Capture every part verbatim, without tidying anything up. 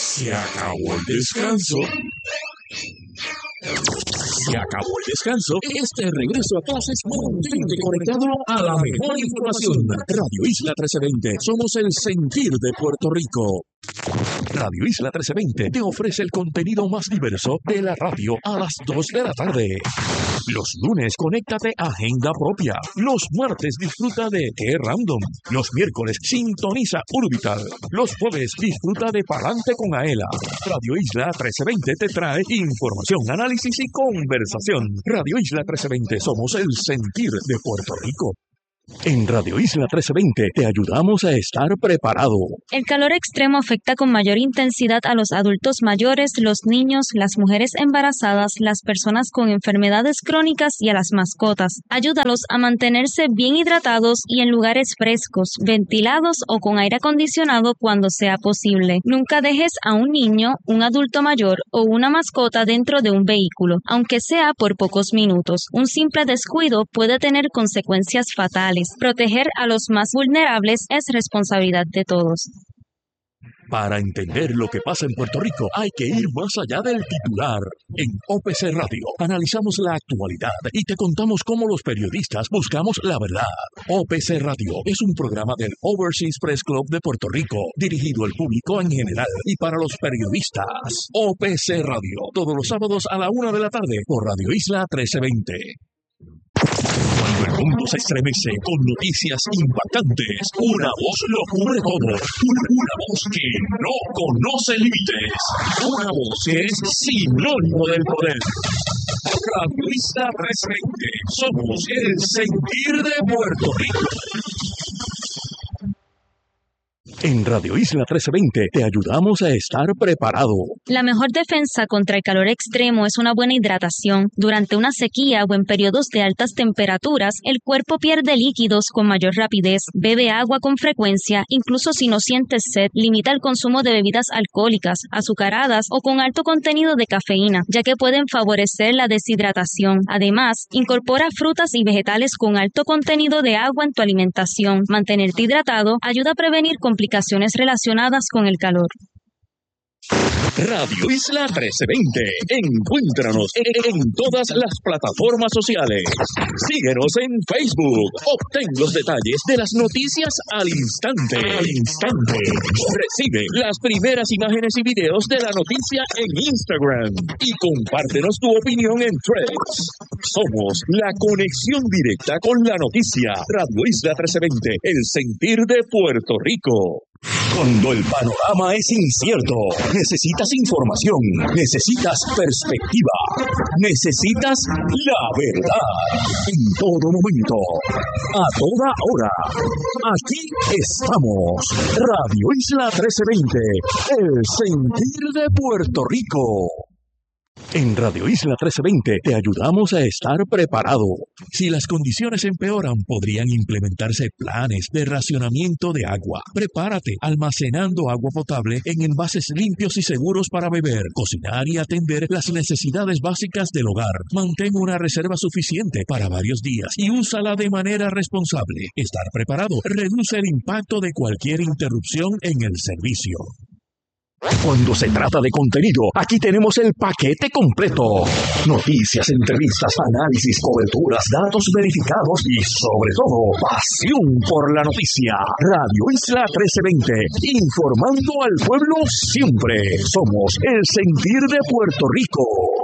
Se acabó el descanso. Se acabó el descanso. Este regreso a clases mantente conectado a la mejor información. Radio Isla trece veinte. Somos el sentir de Puerto Rico. Radio Isla trece veinte te ofrece el contenido más diverso de la radio a las dos de la tarde. Los lunes, conéctate a Agenda Propia. Los martes, disfruta de Qué Random. Los miércoles, sintoniza Urbital. Los jueves, disfruta de Palante con Aela. Radio Isla trece veinte te trae información, análisis y conversación. Radio Isla trece veinte, somos el sentir de Puerto Rico. En Radio Isla trece veinte te ayudamos a estar preparado. El calor extremo afecta con mayor intensidad a los adultos mayores, los niños, las mujeres embarazadas, las personas con enfermedades crónicas y a las mascotas. Ayúdalos a mantenerse bien hidratados y en lugares frescos, ventilados o con aire acondicionado cuando sea posible. Nunca dejes a un niño, un adulto mayor o una mascota dentro de un vehículo, aunque sea por pocos minutos. Un simple descuido puede tener consecuencias fatales. Proteger a los más vulnerables es responsabilidad de todos. Para entender lo que pasa en Puerto Rico, hay que ir más allá del titular. En O P C Radio analizamos la actualidad y te contamos cómo los periodistas buscamos la verdad. O P C Radio es un programa del Overseas Press Club de Puerto Rico, dirigido al público en general y para los periodistas. O P C Radio, todos los sábados a la una de la tarde por Radio Isla trece veinte. Cuando el mundo se estremece con noticias impactantes, una voz lo cubre todo. Una, una voz que no conoce límites. Una voz que es sinónimo del poder. Radio Isla trece veinte. Somos el sentir de Puerto Rico. En Radio Isla trece veinte te ayudamos a estar preparado. La mejor defensa contra el calor extremo es una buena hidratación. Durante una sequía o en periodos de altas temperaturas, el cuerpo pierde líquidos con mayor rapidez. Bebe agua con frecuencia, incluso si no sientes sed. Limita el consumo de bebidas alcohólicas, azucaradas o con alto contenido de cafeína, ya que pueden favorecer la deshidratación. Además, incorpora frutas y vegetales con alto contenido de agua en tu alimentación. Mantenerte hidratado ayuda a prevenir complicaciones relacionadas con el calor. Radio Isla trece veinte. Encuéntranos en, en todas las plataformas sociales. Síguenos en Facebook. Obtén los detalles de las noticias al instante. Al instante. Recibe las primeras imágenes y videos de la noticia en Instagram. Y compártenos tu opinión en Threads. Somos la conexión directa con la noticia. Radio Isla trece veinte. El sentir de Puerto Rico. Cuando el panorama es incierto, necesitas información, necesitas perspectiva, necesitas la verdad. En todo momento, a toda hora, aquí estamos. Radio Isla trece veinte, el sentir de Puerto Rico. En Radio Isla trece veinte te ayudamos a estar preparado. Si las condiciones empeoran, podrían implementarse planes de racionamiento de agua. Prepárate almacenando agua potable en envases limpios y seguros para beber, cocinar y atender las necesidades básicas del hogar. Mantén una reserva suficiente para varios días y úsala de manera responsable. Estar preparado reduce el impacto de cualquier interrupción en el servicio. Cuando se trata de contenido, aquí tenemos el paquete completo. Noticias, entrevistas, análisis, coberturas, datos verificados y, sobre todo, pasión por la noticia. Radio Isla trece veinte, informando al pueblo siempre. Somos el sentir de Puerto Rico.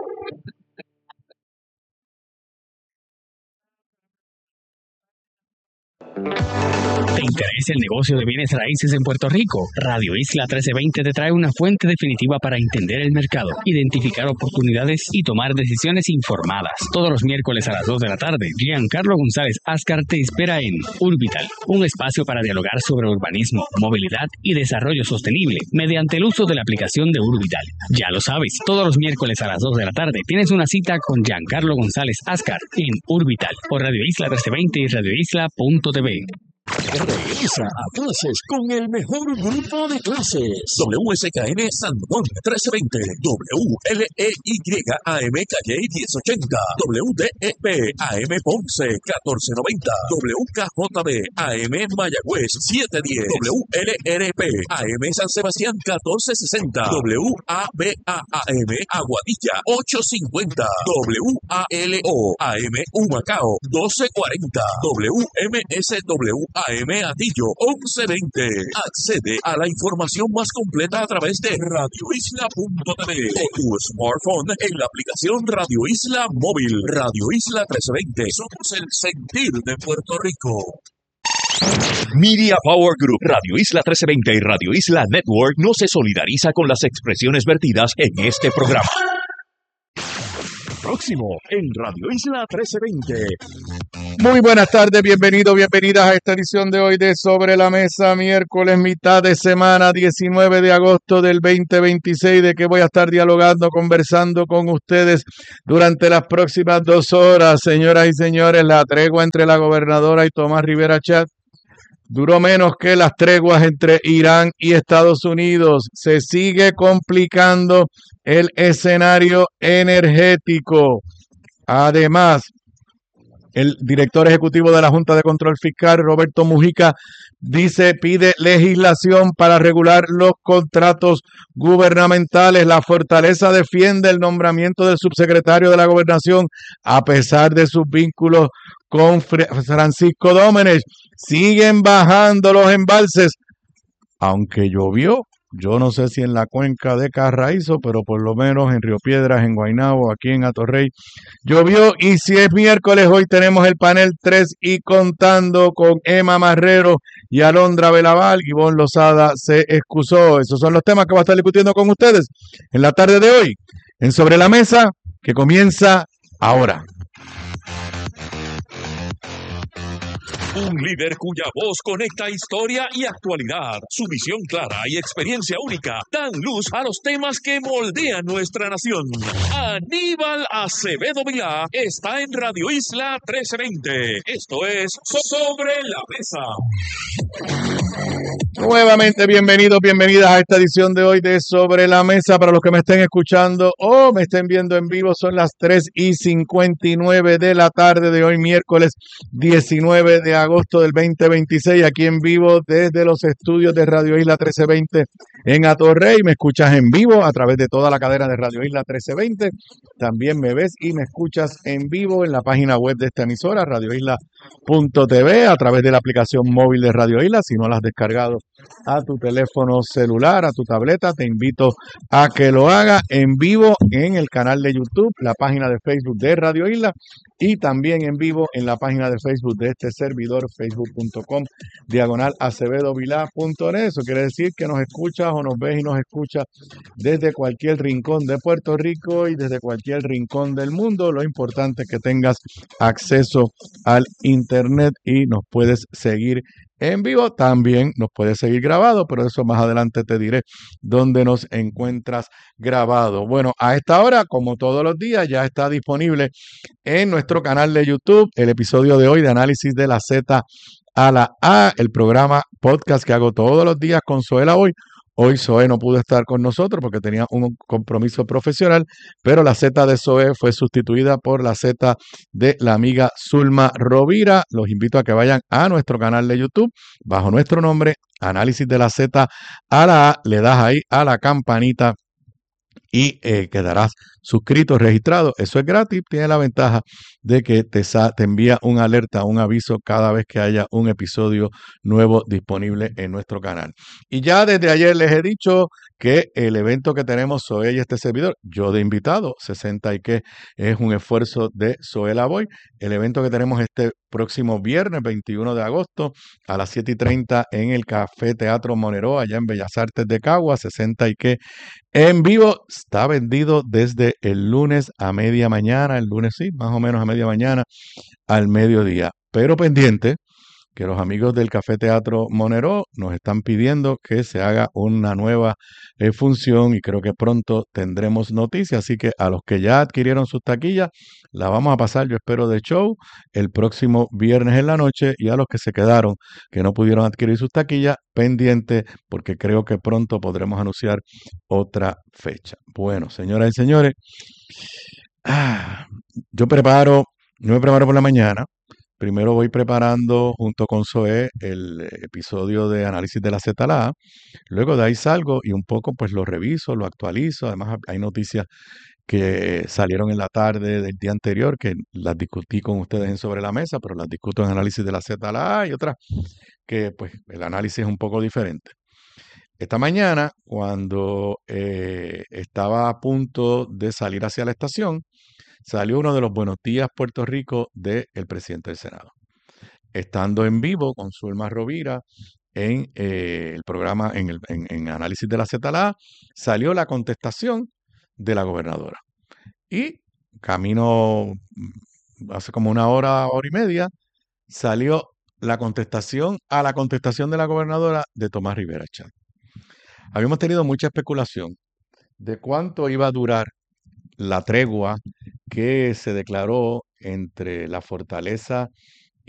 ¿Te interesa el negocio de bienes raíces en Puerto Rico? Radio Isla trece veinte te trae una fuente definitiva para entender el mercado, identificar oportunidades y tomar decisiones informadas. Todos los miércoles a las dos de la tarde, Giancarlo González Ascar te espera en Urbital, un espacio para dialogar sobre urbanismo, movilidad y desarrollo sostenible mediante el uso de la aplicación de Urbital. Ya lo sabes, todos los miércoles a las dos de la tarde tienes una cita con Giancarlo González Ascar en Urbital por Radio Isla trece veinte y radio isla punto t v. Regresa a clases con el mejor grupo de clases. W S K N San Juan trece veinte, W L E Y A M Calle diez ochenta, W D E P A M Ponce catorce noventa, W K J B A M Mayagüez siete diez, W L R P A M San Sebastián catorce sesenta, W A B A A M Aguadilla ocho cincuenta, W A L O A M Humacao doce cuarenta, W M S W A M Atillo once veinte. Accede a la información más completa a través de radio isla punto t v o tu smartphone en la aplicación Radio Isla Móvil. Radio Isla trece veinte. Somos el sentir de Puerto Rico. Media Power Group, Radio Isla trece veinte y Radio Isla Network no se solidariza con las expresiones vertidas en este programa. Próximo en Radio Isla trece veinte. Muy buenas tardes, bienvenidos, bienvenidas a esta edición de hoy de Sobre la Mesa, miércoles, mitad de semana, diecinueve de agosto del veinte veintiséis, de que voy a estar dialogando, conversando con ustedes durante las próximas dos horas. Señoras y señores, la tregua entre la gobernadora y Tomás Rivera Chat duró menos que las treguas entre Irán y Estados Unidos. Se sigue complicando el escenario energético. Además, el director ejecutivo de la Junta de Control Fiscal, Roberto Mujica, dice, pide legislación para regular los contratos gubernamentales. La Fortaleza defiende el nombramiento del subsecretario de la Gobernación a pesar de sus vínculos con Francisco Dómenes. Siguen bajando los embalses, aunque llovió. Yo no sé si en la cuenca de Carraízo, pero por lo menos en Río Piedras, en Guaynabo, aquí en Atorrey, llovió. Y si es miércoles, hoy tenemos el panel tres y contando con Emma Marrero y Alondra Belaval. Ivonne Lozada se excusó. Esos son los temas que voy a estar discutiendo con ustedes en la tarde de hoy, en Sobre la Mesa, que comienza ahora. Un líder cuya voz conecta historia y actualidad. Su visión clara y experiencia única dan luz a los temas que moldean nuestra nación. Aníbal Acevedo Vilá está en Radio Isla trece veinte. Esto es Sobre la Mesa. Nuevamente bienvenidos, bienvenidas a esta edición de hoy de Sobre la Mesa. Para los que me estén escuchando o me estén viendo en vivo, son las tres y cincuenta y nueve de la tarde de hoy, miércoles diecinueve de agosto del veinte veintiséis, aquí en vivo desde los estudios de Radio Isla trece veinte en Atorrey. Me escuchas en vivo a través de toda la cadena de Radio Isla trece veinte. También me ves y me escuchas en vivo en la página web de esta emisora, radio isla punto t v, a través de la aplicación móvil de Radio Isla. Si no la has descargado a tu teléfono celular, a tu tableta, te invito a que lo haga en vivo en el canal de YouTube, la página de Facebook de Radio Isla y también en vivo en la página de Facebook de este servidor, facebook punto com, diagonal acevedo vilá punto net. Eso quiere decir que nos escuchas o nos ves y nos escuchas desde cualquier rincón de Puerto Rico y desde cualquier rincón del mundo. Lo importante es que tengas acceso al internet y nos puedes seguir en vivo. También nos puedes seguir grabado, pero eso más adelante te diré dónde nos encuentras grabado. Bueno, a esta hora, como todos los días, ya está disponible en nuestro canal de YouTube el episodio de hoy de Análisis de la Z a la A, el programa podcast que hago todos los días con Zoela Hoy. Hoy Zoe no pudo estar con nosotros porque tenía un compromiso profesional, pero la Z de Zoe fue sustituida por la Z de la amiga Zulma Rovira. Los invito a que vayan a nuestro canal de YouTube bajo nuestro nombre, Análisis de la Z a la A. Le das ahí a la campanita y eh, quedarás suscrito, registrado. Eso es gratis, tiene la ventaja de que te, te envía un alerta, un aviso cada vez que haya un episodio nuevo disponible en nuestro canal. Y ya desde ayer les he dicho que el evento que tenemos Zoe y este servidor, yo de invitado, sesenta y que es un esfuerzo de Zoela Boy. El evento que tenemos este próximo viernes veintiuno de agosto a las siete y treinta en el Café Teatro Monero, allá en Bellas Artes de Cagua, sesenta y que en vivo, está vendido desde el lunes a media mañana, el lunes sí, más o menos a media mañana al mediodía. Pero pendiente, que los amigos del Café Teatro Monero nos están pidiendo que se haga una nueva eh, función y creo que pronto tendremos noticias. Así que a los que ya adquirieron sus taquillas, la vamos a pasar, yo espero, de show el próximo viernes en la noche, y a los que se quedaron, que no pudieron adquirir sus taquillas, pendiente, porque creo que pronto podremos anunciar otra fecha. Bueno, señoras y señores, ah, yo preparo, no me preparo por la mañana. Primero voy preparando junto con Zoé el episodio de análisis de la Z L A. Luego de ahí salgo y un poco pues lo reviso, lo actualizo. Además hay noticias que salieron en la tarde del día anterior que las discutí con ustedes en Sobre la Mesa, pero las discuto en análisis de la Z L A, y otras que pues el análisis es un poco diferente. Esta mañana, cuando eh, estaba a punto de salir hacia la estación, salió uno de los Buenos Días Puerto Rico del presidente del Senado. Estando en vivo con Zulma Rovira en eh, el programa, en, el, en, en análisis de la Z L A, salió la contestación de la gobernadora. Y camino hace como una hora, hora y media, salió la contestación a la contestación de la gobernadora de Tomás Rivera Chat. Habíamos tenido mucha especulación de cuánto iba a durar la tregua que se declaró entre la fortaleza